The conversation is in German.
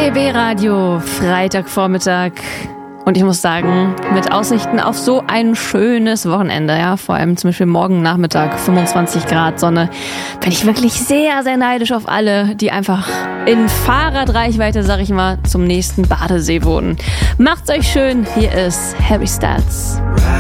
RBB Radio, Freitagvormittag. Und ich muss sagen, mit Aussichten auf so ein schönes Wochenende, ja, vor allem zum Beispiel morgen Nachmittag, 25 Grad Sonne, bin ich wirklich sehr, sehr neidisch auf alle, die einfach in Fahrradreichweite, sag ich mal, zum nächsten Badesee wohnen. Macht's euch schön, hier ist Harry Styles.